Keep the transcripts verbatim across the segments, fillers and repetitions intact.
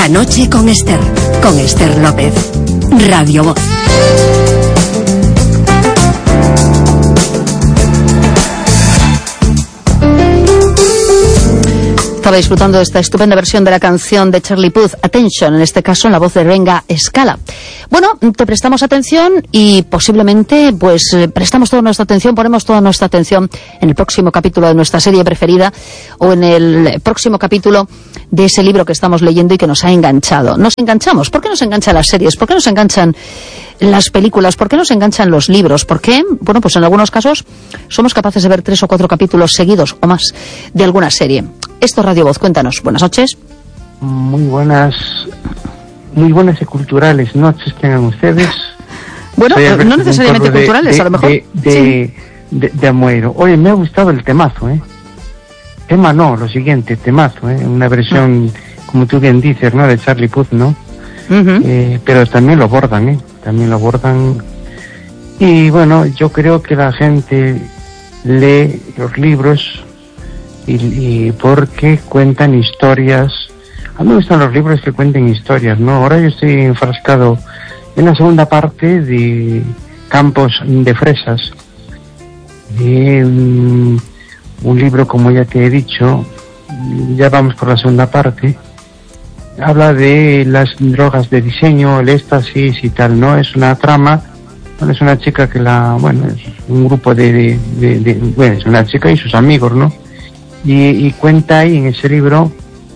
La noche con Esther, con Esther López. Radio Voz. Estaba disfrutando de esta estupenda versión de la canción de Charlie Puth, Attention, en este caso en la voz de Renga Scala. Bueno, te prestamos atención y posiblemente pues prestamos toda nuestra atención, ponemos toda nuestra atención en el próximo capítulo de nuestra serie preferida o en el próximo capítulo de ese libro que estamos leyendo y que nos ha enganchado. Nos enganchamos. ¿Por qué nos enganchan las series? ¿Por qué nos enganchan las películas? ¿Por qué nos enganchan los libros? ¿Por qué? Bueno, pues en algunos casos somos capaces de ver tres o cuatro capítulos seguidos o más de alguna serie. Esto es Radio Voz, cuéntanos. Buenas noches. Muy buenas, muy buenas y culturales noches tengan ustedes. Bueno, no necesariamente de, culturales, de, a lo mejor. De, de, sí. de, de, de Amoeiro. Oye, me ha gustado el temazo, ¿eh? Tema no, lo siguiente, temazo, ¿eh? Una versión, ah. como tú bien dices, ¿no? De Charlie Puth, ¿no? Uh-huh. Eh, pero también lo abordan, ¿eh? También lo abordan. Y bueno, yo creo que la gente lee los libros y, y porque cuentan historias. A mí me gustan los libros que cuenten historias, ¿no? Ahora yo estoy enfrascado en la segunda parte de Campos de Fresas, de um, un libro, como ya te he dicho, ya vamos por la segunda parte. Habla de las drogas de diseño, el éxtasis y tal, ¿no? Es una trama, bueno, es una chica que la, bueno, es un grupo de, de, de, de bueno, es una chica y sus amigos, ¿no? Y, y cuenta ahí en ese libro,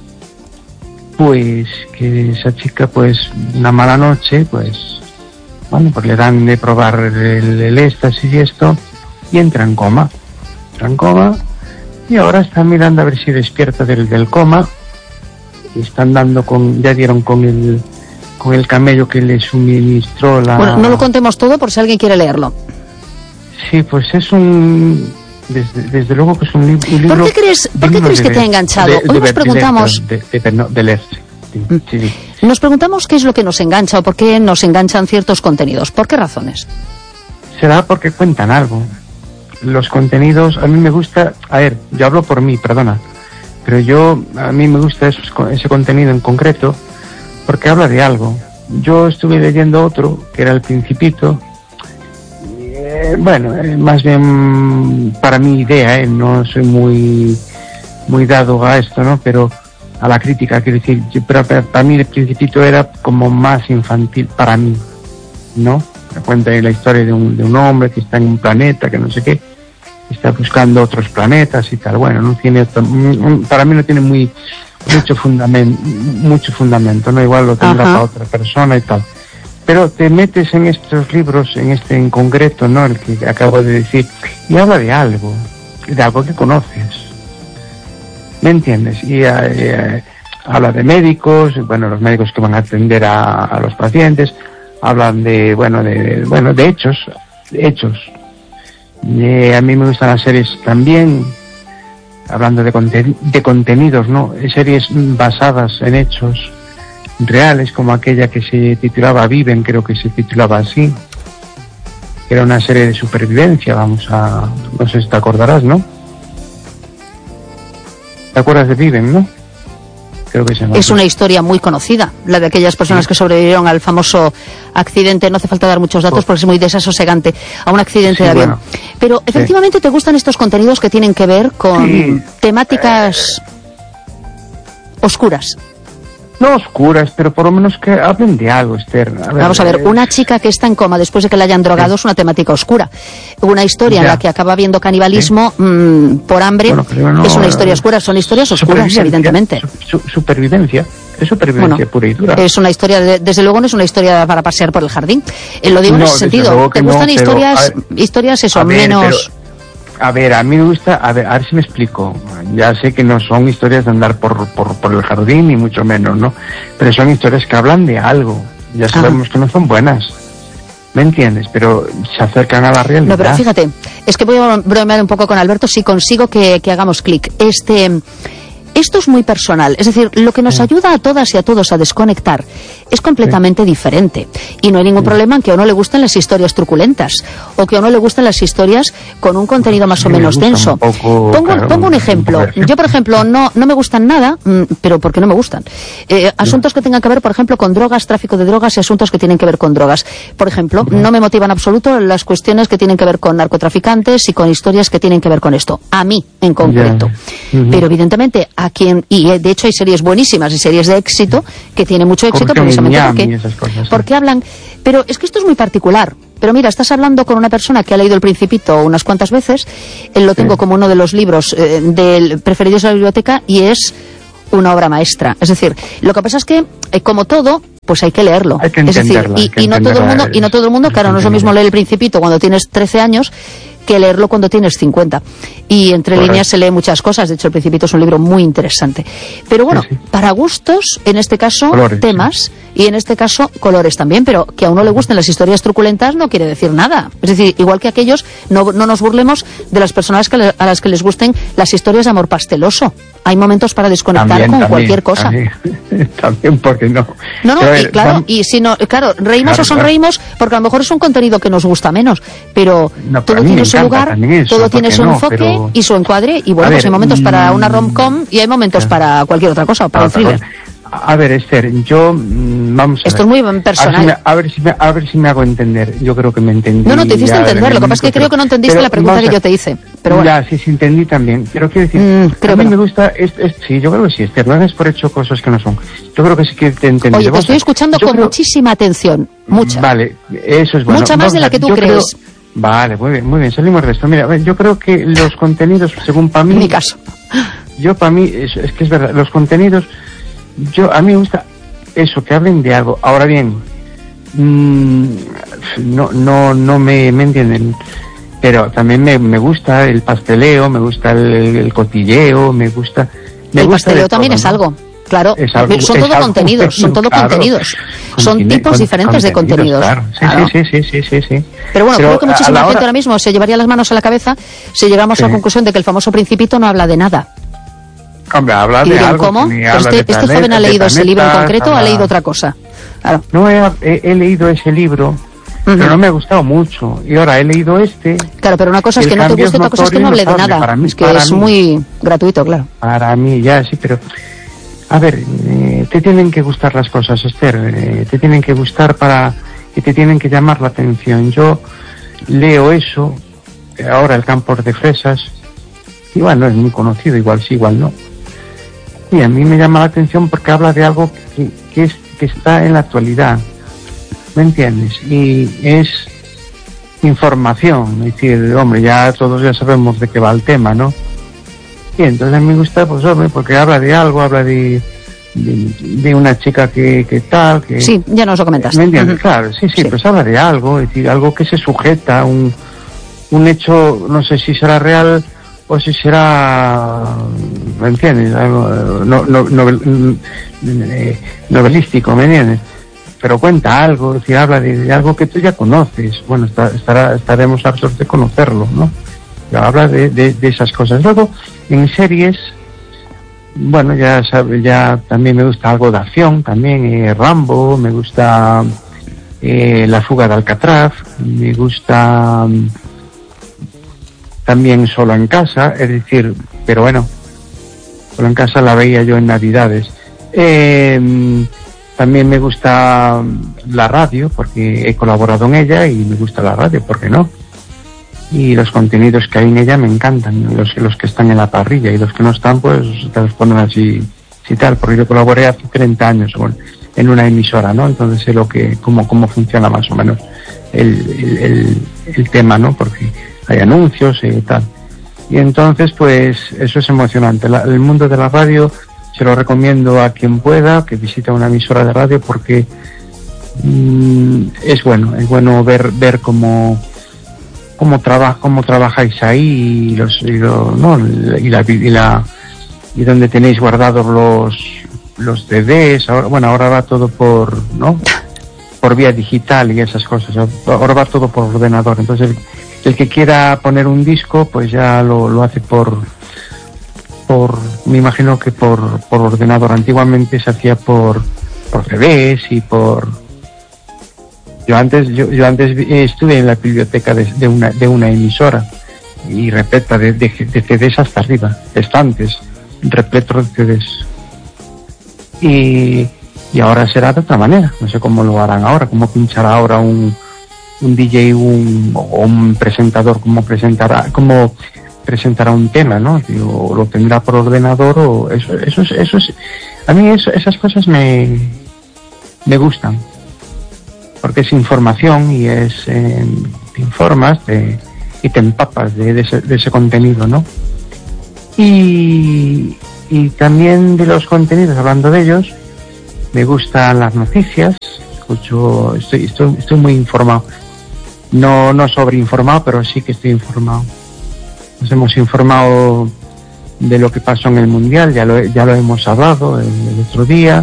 pues, que esa chica, pues, una mala noche, pues, bueno, pues le dan de probar el, el éxtasis y esto, y entra en coma, entra en coma, y ahora está mirando a ver si despierta del, del coma. Están dando con, ya dieron con el con el camello que le suministró la... Bueno, no lo contemos todo por si alguien quiere leerlo. Sí, pues es un... Desde, desde luego que es un, li un libro... ¿Por qué crees, ¿por qué crees que te ha enganchado? De, de, Hoy nos preguntamos... De, de, de, no, de leer, sí, sí, sí. Nos preguntamos qué es lo que nos engancha o por qué nos enganchan ciertos contenidos. ¿Por qué razones? Será porque cuentan algo. Los contenidos, a mí me gusta... A ver, yo hablo por mí, perdona. Pero yo, a mí me gusta esos, ese contenido en concreto porque habla de algo. Yo estuve leyendo otro, que era El Principito. Eh, bueno, eh, más bien para mi idea, eh, no soy muy muy dado a esto, ¿no? Pero a la crítica, quiero decir, yo, pero para, para mí El Principito era como más infantil para mí, ¿no? Me cuenta la historia de un, de un hombre que está en un planeta, que no sé qué, está buscando otros planetas y tal. Bueno, no tiene, para mí no tiene muy mucho fundamento, mucho fundamento, no, igual lo tendrá para otra persona y tal. Pero te metes en estos libros, en este en concreto, ¿no? El que acabo de decir, y habla de algo, de algo que conoces, ¿me entiendes? Y eh, habla de médicos, bueno, los médicos que van a atender a, a los pacientes, hablan de, bueno, de, bueno, de hechos, de hechos. Eh, a mí me gustan las series también, hablando de, conten de contenidos, ¿no? Series basadas en hechos reales, como aquella que se titulaba Viven, creo que se titulaba así. Era una serie de supervivencia, vamos a... no sé si te acordarás, ¿no? ¿Te acuerdas de Viven, no? Creo que se llama. Es una historia muy conocida, la de aquellas personas sí. que sobrevivieron al famoso accidente. No hace falta dar muchos datos porque es muy desasosegante, a un accidente sí, de avión. Bueno, pero efectivamente sí. te gustan estos contenidos que tienen que ver con sí. temáticas eh... oscuras. No oscuras, pero por lo menos que hablen de algo, Esther. A ver, Vamos a ver, una chica que está en coma después de que la hayan drogado sí. es una temática oscura. Una historia ya. en la que acaba habiendo canibalismo ¿Sí? mmm, por hambre bueno, no, es una historia oscura. Son historias oscuras, evidentemente. Su, su, supervivencia, es supervivencia bueno, pura y dura. Es una historia, de, desde luego no es una historia para pasear por el jardín. Eh, lo digo no, en ese sentido. ¿Te gustan no, historias, pero, ver, historias eso, ver, menos... Pero... A ver, a mí me gusta, a ver, a ver si me explico. Ya sé que no son historias de andar por, por, por el jardín, ni mucho menos, ¿no? Pero son historias que hablan de algo. Ya sabemos ah. que no son buenas. ¿Me entiendes? Pero se acercan a la realidad. No, pero fíjate, es que voy a bromear un poco con Alberto si consigo que, que hagamos clic. Este... esto es muy personal. Es decir, lo que nos sí. ayuda a todas y a todos a desconectar es completamente sí. diferente. Y no hay ningún sí. problema en que a uno le gusten las historias truculentas o que a uno le gusten las historias con un contenido más sí, o menos denso. Un poco, pongo, claro, pongo un ejemplo. Yo, por ejemplo, no, no me gustan nada, pero porque no me gustan. Eh, asuntos que tengan que ver, por ejemplo, con drogas, tráfico de drogas y asuntos que tienen que ver con drogas. Por ejemplo, sí. no me motivan en absoluto las cuestiones que tienen que ver con narcotraficantes y con historias que tienen que ver con esto. A mí, en concreto. Yeah. Uh-huh. Pero, evidentemente, a quien... Y, de hecho, hay series buenísimas y series de éxito que tienen mucho éxito precisamente porque, cosas, porque sí. hablan... Pero es que esto es muy particular. Pero mira, estás hablando con una persona que ha leído El Principito unas cuantas veces. Él lo tengo sí. como uno de los libros eh, del preferidos de la biblioteca y es una obra maestra. Es decir, lo que pasa es que, eh, como todo, pues hay que leerlo. Hay que es decir, y, y no todo el mundo, y no todo el mundo, claro, no es lo mismo leer El Principito cuando tienes trece años que leerlo cuando tienes cincuenta. Y entre Correcto. líneas se lee muchas cosas. De hecho, El Principito es un libro muy interesante. Pero bueno, sí, sí. para gustos, en este caso, colores, temas, sí. y en este caso, colores también. Pero que a uno le gusten las historias truculentas no quiere decir nada. Es decir, igual que aquellos, no, no nos burlemos de las personas que le, a las que les gusten las historias de amor pasteloso. Hay momentos para desconectar también, con también, cualquier cosa. También, también porque no. No, no, y claro, y si no, claro, reímos claro, o sonreímos claro. porque a lo mejor es un contenido que nos gusta menos, pero no, todo tiene su lugar, eso, todo tiene su no, enfoque pero... y su encuadre, y bueno, ver, pues hay momentos para una rom-com y hay momentos claro. para cualquier otra cosa, para ah, un thriller. A ver, Esther, yo, vamos a Esto ver. es muy personal. A ver, si me, a, ver si me, a ver si me hago entender. Yo creo que me entendí. No, no, te hiciste entender. Lo que pasa es que creo que no entendiste pero, la pregunta que yo te hice. Pero bueno. Ya, sí, sí, entendí también. Pero quiero decir, mm, creo a mí me gusta... Es, es, sí, yo creo que sí, Esther. No hagas por hecho cosas que no son. Yo creo que sí que te entendí. Oye, te estoy escuchando con creo... muchísima atención. Mucha. Vale, eso es bueno. Mucha más Vamos, de la que tú crees. Creo... Vale, muy bien, muy bien. Salimos de esto. Mira, yo creo que los contenidos, según para mí... En mi caso. Yo para mí, es, es que es verdad, los contenidos... Yo, a mí me gusta... eso, que hablen de algo. Ahora bien, mmm, no no no me, me entienden, pero también me, me gusta el pasteleo, me gusta el, el cotilleo, me gusta... Me el gusta pasteleo también todo, es ¿no? algo, claro, es algo, son todo contenidos, son todo claro, contenidos, son Contine, tipos con, diferentes de contenidos. Claro. Sí, claro. sí, sí, sí, sí, sí. Pero bueno, pero creo que muchísima gente hora... ahora mismo se llevaría las manos a la cabeza si llegamos sí. a la conclusión de que el famoso Principito no habla de nada. Hombre, habla de algo. ¿Cómo? Pero este, este planeta, joven ha leído ese libro en concreto o ha leído otra cosa. Claro. No, he, he, he leído ese libro, uh-huh. pero no me ha gustado mucho. Y ahora he leído este. Claro, pero una cosa es que no te guste, otra cosa es que no hable de nada. Para mí, es que para es mí, muy gratuito, claro. Para mí, ya, sí, pero... A ver, eh, te tienen que gustar las cosas, Esther. Eh, te tienen que gustar para... y te tienen que llamar la atención. Yo leo eso, ahora El campo de fresas. Igual no es muy conocido, igual sí, igual no. Y a mí me llama la atención porque habla de algo que, que, es, que está en la actualidad, ¿me entiendes? Y es información, es decir, hombre, ya todos ya sabemos de qué va el tema, ¿no? Y entonces a mí me gusta, pues hombre, porque habla de algo, habla de, de, de una chica que, que tal, que... Sí, ya nos lo comentaste. ¿Me entiendes? Uh-huh. Claro, sí, sí, sí, pues habla de algo, es decir, algo que se sujeta, un, un hecho, no sé si será real... o si será, ¿me entiendes? Algo no, no, novel, novelístico, ¿me entiendes? Pero cuenta algo, es decir, habla de, de algo que tú ya conoces. Bueno, está, estará, estaremos hartos de conocerlo, ¿no? Pero habla de, de, de esas cosas. Luego, en series, bueno, ya sabe, ya también me gusta algo de acción, también eh, Rambo, me gusta eh, La fuga de Alcatraz, me gusta... también Solo en casa, es decir, pero bueno, Solo en casa la veía yo en Navidades. Eh, también me gusta la radio, porque he colaborado en ella y me gusta la radio, ¿por qué no? Y los contenidos que hay en ella me encantan, los, los que están en la parrilla, y los que no están, pues te los ponen así, así tal, porque yo colaboré hace treinta años bueno, en una emisora, ¿no? Entonces sé lo que, cómo, cómo funciona más o menos el, el, el, el tema, ¿no? Porque hay anuncios y tal. Y entonces, pues, eso es emocionante. La, el mundo de la radio se lo recomiendo a quien pueda, que visite una emisora de radio, porque mmm, es bueno, es bueno ver ver cómo cómo trabaja cómo trabajáis ahí y los y, lo, ¿no? y la y la y donde tenéis guardados los los D Vs. Ahora, bueno, ahora va todo por, ¿no? por vía digital y esas cosas. Ahora va todo por ordenador. Entonces el, el que quiera poner un disco, pues ya lo, lo hace por por, me imagino que por, por ordenador. Antiguamente se hacía por, por C Ds y por... Yo antes, yo, yo antes estuve en la biblioteca de, de una, de una emisora, y repleta de, de, de C Ds hasta arriba, estantes, repletos de C Ds. Y, y ahora será de otra manera, no sé cómo lo harán ahora, cómo pinchará ahora un, un D J un, o un presentador, cómo presentará, cómo presentará un tema, ¿no? O lo tendrá por ordenador, o eso, eso es, eso es, a mí eso, esas cosas me, me gustan, porque es información y es, eh, te informas, te, y te empapas de, de, ese, de ese contenido, ¿no? Y, y también de los contenidos, hablando de ellos, me gustan las noticias, escucho, estoy, estoy, estoy muy informado, no, no sobreinformado, pero sí que estoy informado. Nos hemos informado de lo que pasó en el Mundial, ya lo, ya lo hemos hablado el, el otro día,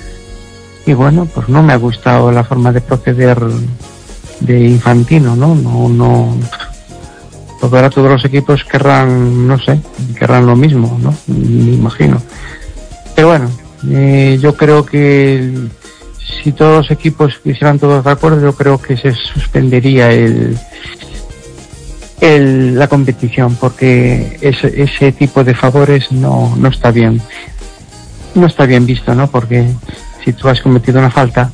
y bueno, pues no me ha gustado la forma de proceder de Infantino, ¿no? No, no... Porque ahora todos los equipos querrán, no sé, querrán lo mismo, ¿no? Me imagino. Pero bueno, eh, yo creo que si todos los equipos hicieran todos de acuerdo, yo creo que se suspendería el, el la competición, porque ese, ese tipo de favores no, no está bien. No está bien visto, ¿no? Porque si tú has cometido una falta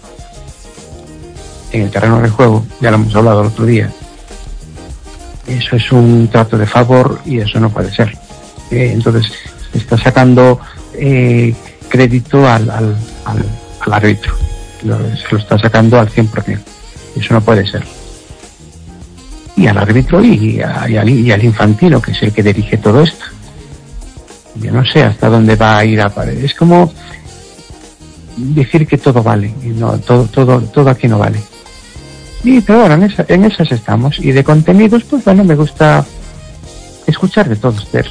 en el terreno de juego, ya lo hemos hablado el otro día, eso es un trato de favor y eso no puede ser. Eh, entonces está sacando eh, crédito al, al, al, al árbitro, lo, se lo está sacando al cien por ciento. Eso no puede ser. Y al árbitro y, a, y, al, y al Infantino, que es el que dirige todo esto. Yo no sé hasta dónde va a ir a pared. Es como decir que todo vale, y no, todo, todo, todo aquí no vale. Y pero bueno, en, esa, en esas estamos. Y de contenidos, pues bueno, me gusta escuchar de todo, Esther.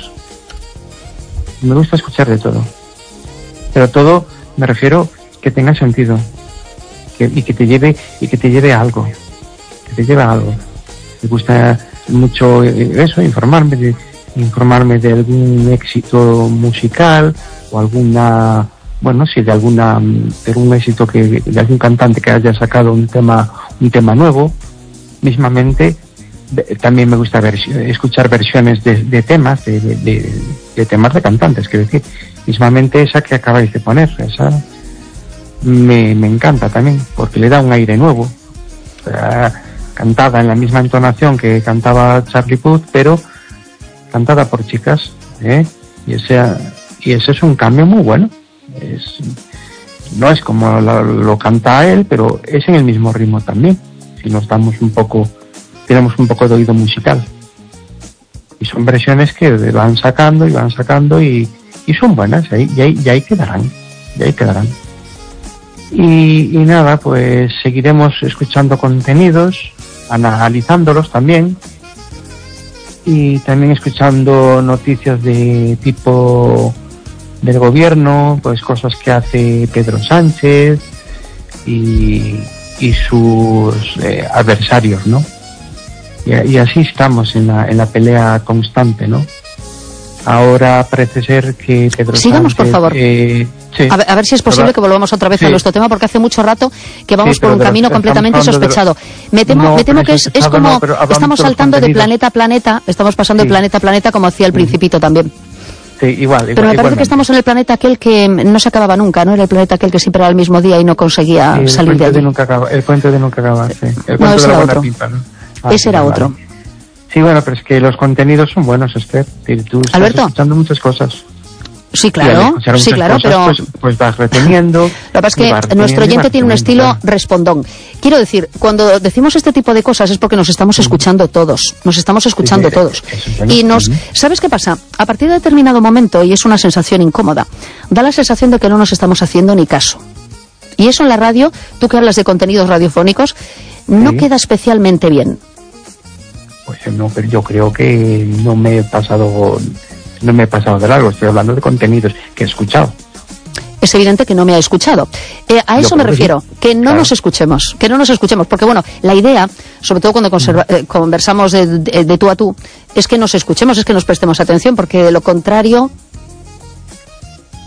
Me gusta escuchar de todo. Pero todo, me refiero, que tenga sentido. Que, y que te lleve, y que te lleve a algo. Que te lleve a algo. Me gusta mucho eso, informarme de, informarme de algún éxito musical, o alguna, bueno, sí, de alguna, de algún éxito que, de algún cantante que haya sacado un tema, un tema nuevo. Mismamente, de, también me gusta ver, escuchar versiones de, de temas, de, de, de, de temas de cantantes, quiero decir. Mismamente esa que acabáis de poner, esa me, me encanta también, porque le da un aire nuevo. O sea, cantada en la misma entonación que cantaba Charlie Puth, pero cantada por chicas, ¿eh? Y ese, y ese es un cambio muy bueno. Es, no es como lo, lo canta él, pero es en el mismo ritmo también. Si nos damos un poco, tenemos un poco de oído musical. Y son versiones que van sacando y van sacando y, y son buenas, y ahí, y ahí, y ahí quedarán, y ahí quedarán. Y, y nada, pues seguiremos escuchando contenidos, analizándolos también, y también escuchando noticias de tipo del gobierno, pues cosas que hace Pedro Sánchez y, y sus eh, adversarios, ¿no? Y, y así estamos en la, en la pelea constante, ¿no? Ahora parece ser que Pedro Sigamos, Sánchez... por favor. Eh, sí. a, ver, a ver si es posible que volvamos otra vez sí. a nuestro tema, porque hace mucho rato que vamos sí, por un camino completamente sospechado. Me temo, no, me temo que es, es como... No, estamos saltando de planeta a planeta, estamos pasando sí. de planeta a planeta como hacía el sí. Principito también. Sí, igual, igual. Pero me parece igualmente. que estamos en el planeta aquel que no se acababa nunca, ¿no? Era el planeta aquel que siempre era el mismo día y no conseguía sí, salir de allí. De nunca acaba, el puente de nunca acaba, sí. El no, ese de la era otro. Pipa, ¿no? Ah, ese era vale. otro. Sí, bueno, pero es que los contenidos son buenos, Esther. Tú estás Alberto. escuchando muchas cosas. Sí, claro, sí, claro, cosas, pero... Pues, pues vas reteniendo... Lo que pasa es que nuestro oyente tiene un estilo respondón. Quiero decir, cuando decimos este tipo de cosas es porque nos estamos escuchando todos, nos estamos escuchando sí, todos. Eso, y nos... ¿Sabes qué pasa? A partir de determinado momento, y es una sensación incómoda, da la sensación de que no nos estamos haciendo ni caso. Y eso en la radio, tú que hablas de contenidos radiofónicos, no sí. queda especialmente bien. Pues no, pero yo creo que no me he pasado... No me he pasado de largo, estoy hablando de contenidos que he escuchado. Es evidente que no me ha escuchado. Eh, a eso me refiero, que, sí. que no claro. nos escuchemos, que no nos escuchemos, porque bueno, la idea, sobre todo cuando conserva, eh, conversamos de, de, de tú a tú, es que nos escuchemos, es que nos prestemos atención, porque de lo contrario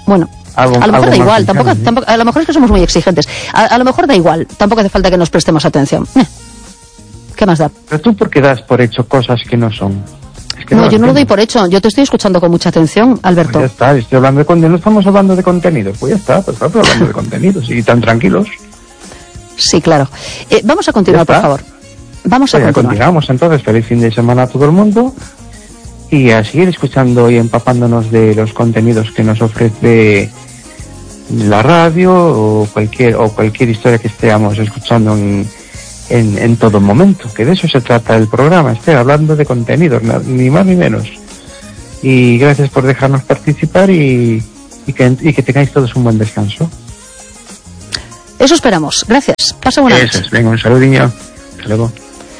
Bueno, Algo, a lo mejor da igual, cercano, tampoco, ¿sí? tampoco, a lo mejor es que somos muy exigentes. A, a lo mejor da igual, tampoco hace falta que nos prestemos atención. Eh, ¿Qué más da? Pero tú, ¿por qué das por hecho cosas que no son? Es que No, no yo no lo doy entiendo. por hecho. Yo te estoy escuchando con mucha atención, Alberto. Pues ya está, estoy hablando de contenido, no estamos hablando de contenidos. Pues ya está, pues estamos hablando de contenidos y tan tranquilos. Sí, claro. Eh, vamos a continuar, Ya por está. favor. Vamos a Pues ya continuar. continuamos entonces. Feliz fin de semana a todo el mundo. Y a seguir escuchando y empapándonos de los contenidos que nos ofrece la radio o cualquier o cualquier historia que estemos escuchando en, en, en todo momento, que de eso se trata el programa, estar hablando de contenidos, na- ni más ni menos. Y gracias por dejarnos participar y, y, que, y que tengáis todos un buen descanso. Eso esperamos. Gracias. Pasa buena Eso noche. es, venga, un saludinho. Hasta luego.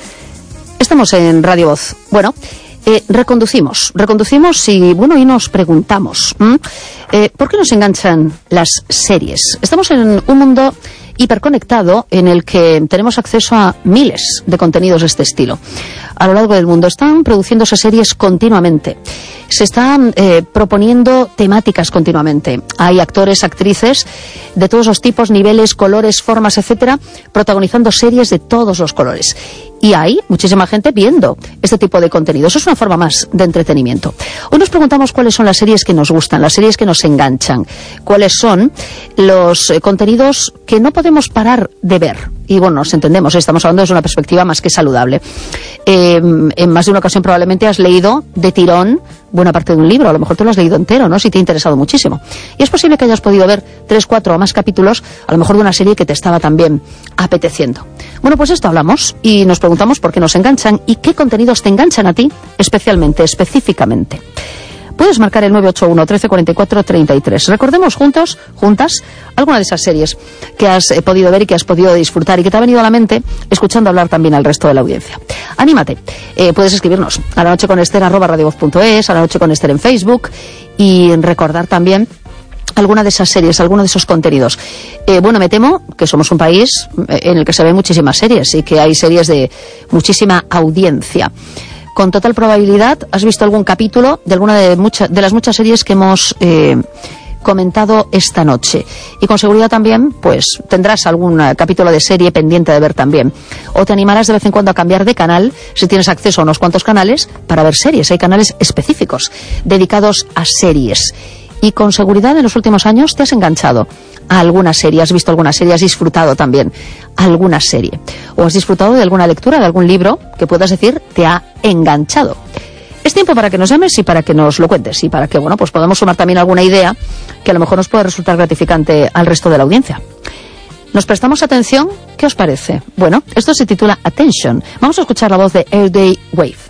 Estamos en Radio Voz. Bueno, eh, reconducimos. Reconducimos y, bueno, y nos preguntamos, ¿m? Eh, ¿por qué nos enganchan las series? Estamos en un mundo hiperconectado en el que tenemos acceso a miles de contenidos de este estilo. A lo largo del mundo están produciéndose series continuamente. Se están eh, proponiendo temáticas continuamente. Hay actores, actrices de todos los tipos, niveles, colores, formas, etcétera, protagonizando series de todos los colores. Y hay muchísima gente viendo este tipo de contenido. Eso es una forma más de entretenimiento. Hoy nos preguntamos cuáles son las series que nos gustan, las series que nos enganchan, cuáles son los eh, contenidos que no podemos parar de ver. Y bueno, nos entendemos, estamos hablando desde una perspectiva más que saludable. Eh, en más de una ocasión probablemente has leído de tirón buena parte de un libro, a lo mejor tú lo has leído entero, ¿no? Si te ha interesado muchísimo. Y es posible que hayas podido ver tres, cuatro o más capítulos, a lo mejor de una serie que te estaba también apeteciendo. Bueno, pues esto hablamos y nos preguntamos por qué nos enganchan y qué contenidos te enganchan a ti, especialmente, específicamente. Puedes marcar el nueve ocho uno, trece cuarenta y cuatro, treinta y tres. Recordemos juntos, juntas, alguna de esas series que has eh, podido ver y que has podido disfrutar y que te ha venido a la mente escuchando hablar también al resto de la audiencia. Anímate. Eh, puedes escribirnos a la noche con Esther arroba radiovoz punto es, a la noche con Esther en Facebook y recordar también alguna de esas series, alguno de esos contenidos. Eh, bueno, me temo que somos un país en el que se ven muchísimas series y que hay series de muchísima audiencia. Con total probabilidad has visto algún capítulo de alguna de, mucha, de las muchas series que hemos eh, comentado esta noche. Y con seguridad también, pues tendrás algún uh, capítulo de serie pendiente de ver también. O te animarás de vez en cuando a cambiar de canal, si tienes acceso a unos cuantos canales, para ver series. Hay canales específicos dedicados a series. Y con seguridad en los últimos años te has enganchado a alguna serie, has visto alguna serie, has disfrutado también alguna serie. O has disfrutado de alguna lectura, de algún libro que puedas decir te ha enganchado. Es tiempo para que nos llames y para que nos lo cuentes y para que, bueno, pues podamos sumar también alguna idea que a lo mejor nos puede resultar gratificante al resto de la audiencia. ¿Nos prestamos atención? ¿Qué os parece? Bueno, esto se titula Attention. Vamos a escuchar la voz de Airday Wave.